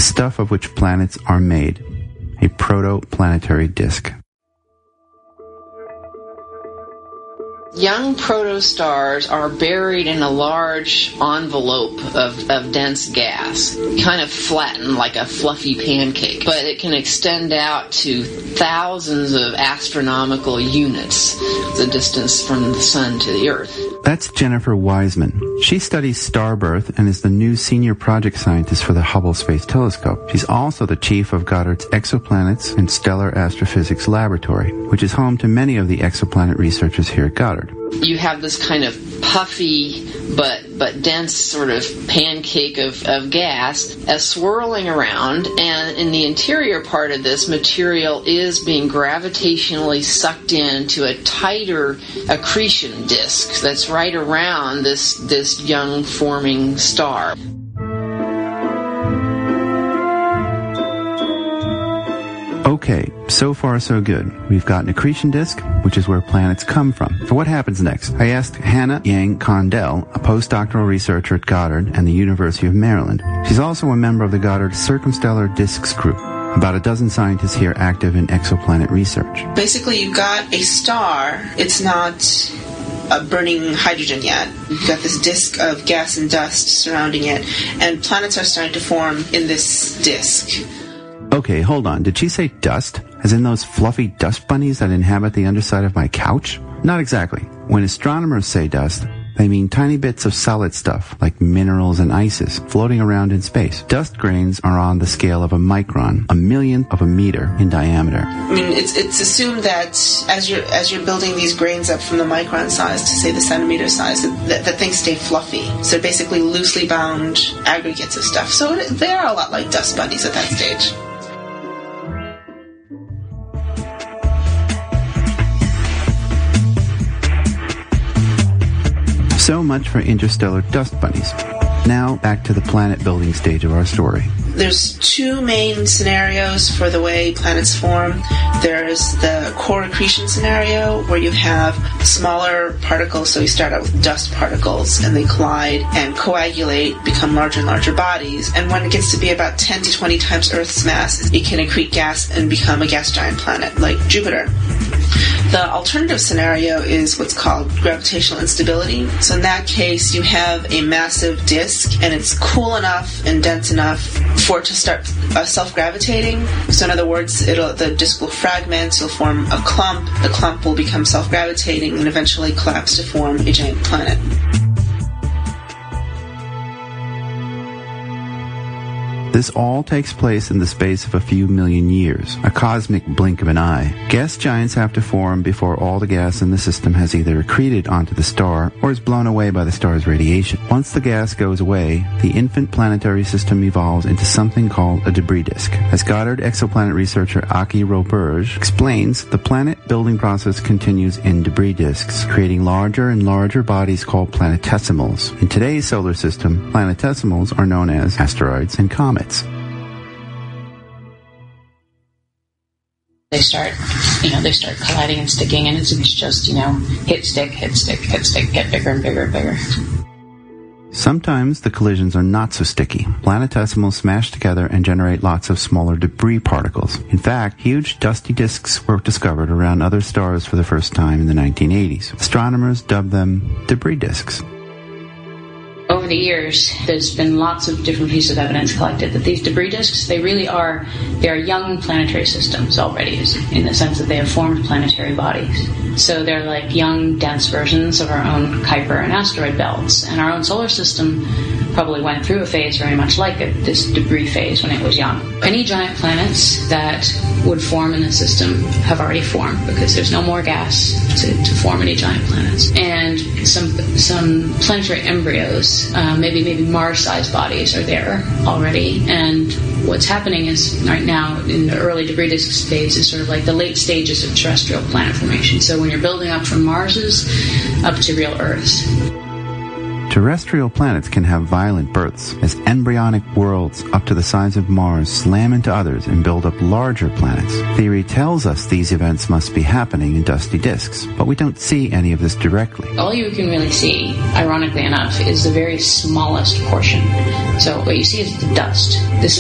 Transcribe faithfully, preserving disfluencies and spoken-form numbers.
stuff of which planets are made, a protoplanetary disk. Young protostars are buried in a large envelope of, of dense gas, kind of flattened like a fluffy pancake, but it can extend out to thousands of astronomical units, the distance from the sun to the Earth. That's Jennifer Wiseman. She studies star birth and is the new senior project scientist for the Hubble Space Telescope. She's also the chief of Goddard's Exoplanets and Stellar Astrophysics Laboratory, which is home to many of the exoplanet researchers here at Goddard. You have this kind of puffy but but dense sort of pancake of, of gas as swirling around, and in the interior part of this, material is being gravitationally sucked into a tighter accretion disk that's right around this this young forming star. Okay, so far so good. We've got an accretion disk, which is where planets come from. So what happens next? I asked Hannah Yang Condell, a postdoctoral researcher at Goddard and the University of Maryland. She's also a member of the Goddard Circumstellar Disks Group, about a dozen scientists here active in exoplanet research. Basically, you've got a star. It's not uh, burning hydrogen yet. You've got this disk of gas and dust surrounding it, and planets are starting to form in this disk. Okay, hold on. Did she say dust? As in those fluffy dust bunnies that inhabit the underside of my couch? Not exactly. When astronomers say dust, they mean tiny bits of solid stuff, like minerals and ices, floating around in space. Dust grains are on the scale of a micron, a millionth of a meter in diameter. I mean, it's it's assumed that as you're as you're building these grains up from the micron size to, say, the centimeter size, that, that things stay fluffy. So basically loosely bound aggregates of stuff. So they are a lot like dust bunnies at that stage. So much for interstellar dust bunnies. Now, back to the planet-building stage of our story. There's two main scenarios for the way planets form. There's the core accretion scenario, where you have smaller particles, so you start out with dust particles, and they collide and coagulate, become larger and larger bodies, and when it gets to be about ten to twenty times Earth's mass, it can accrete gas and become a gas giant planet, like Jupiter. The alternative scenario is what's called gravitational instability. So in that case, you have a massive disk, and it's cool enough and dense enough for it to start uh, self-gravitating. So in other words, it'll, the disk will fragment, you'll form a clump, the clump will become self-gravitating, and eventually collapse to form a giant planet. This all takes place in the space of a few million years, a cosmic blink of an eye. Gas giants have to form before all the gas in the system has either accreted onto the star or is blown away by the star's radiation. Once the gas goes away, the infant planetary system evolves into something called a debris disk. As Goddard exoplanet researcher Aki Roberge explains, the planet-building process continues in debris disks, creating larger and larger bodies called planetesimals. In today's solar system, planetesimals are known as asteroids and comets. They start, you know, they start colliding and sticking, and it's, it's just, you know, hit, stick, hit, stick, hit, stick, get bigger and bigger and bigger. Sometimes the collisions are not so sticky. Planetesimals smash together and generate lots of smaller debris particles. In fact, huge dusty disks were discovered around other stars for the first time in the nineteen eighties. Astronomers dubbed them debris disks. Over the years, there's been lots of different pieces of evidence collected that these debris disks, they really are, they are young planetary systems already, in the sense that they have formed planetary bodies. So they're like young, dense versions of our own Kuiper and asteroid belts. And our own solar system probably went through a phase very much like it, this debris phase when it was young. Any giant planets that would form in the system have already formed, because there's no more gas to, to form any giant planets. And some some planetary embryos, Uh, maybe maybe Mars-sized bodies are there already, and what's happening is right now in the early debris disk phase is sort of like the late stages of terrestrial planet formation. So when you're building up from Marses up to real Earths. Terrestrial planets can have violent births as embryonic worlds up to the size of Mars slam into others and build up larger planets. Theory tells us these events must be happening in dusty disks, but we don't see any of this directly. All you can really see, ironically enough, is the very smallest portion. So what you see is the dust. This